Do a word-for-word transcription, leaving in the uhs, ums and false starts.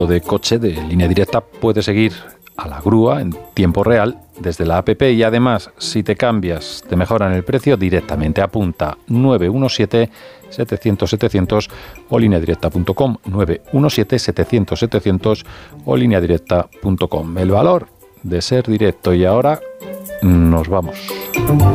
de coche de Línea Directa puede seguir a la grúa en tiempo real desde la app, y además si te cambias te mejoran el precio directamente. Apunta nueve uno siete, setecientos, setecientos o lineadirecta punto com, nueve uno siete, setecientos, setecientos o lineadirecta punto com. El valor de ser directo. Y ahora nos vamos.